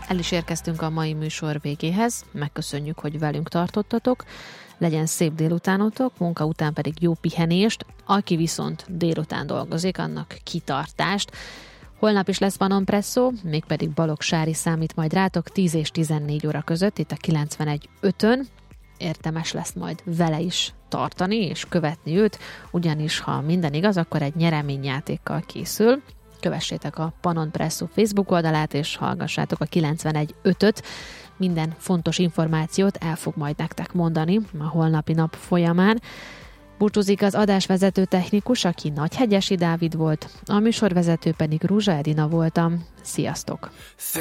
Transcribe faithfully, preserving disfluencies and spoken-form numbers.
El is érkeztünk a mai műsor végéhez. Megköszönjük, hogy velünk tartottatok. Legyen szép délutánotok, munka után pedig jó pihenést. Aki viszont délután dolgozik, annak kitartást. Holnap is lesz Panon Presszó, mégpedig Balogh Sári számít majd rátok tíz és tizennégy óra között itt a kilencvenegy ötön. Érdemes lesz majd vele is tartani és követni őt, ugyanis ha minden igaz, akkor egy nyereményjátékkal készül. Kövessétek a Panon Presszó Facebook oldalát, és hallgassátok a kilencvenegy ötöt. Minden fontos információt el fog majd nektek mondani a holnapi nap folyamán. Búcsúzik az adásvezető technikus, aki Nagyhegyesi Dávid volt, a műsorvezető pedig Ruzsa Edina voltam. Sziasztok!